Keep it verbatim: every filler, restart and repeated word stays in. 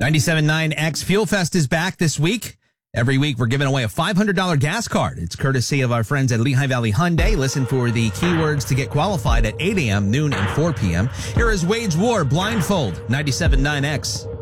ninety-seven point nine X Fuel Fest is back this week. Every week, we're giving away a five hundred dollars gas card. It's courtesy of our friends at Lehigh Valley Hyundai. Listen for the keywords to get qualified at eight a.m., noon, and four p.m. Here is Wage War, Blindfold, ninety-seven point nine X.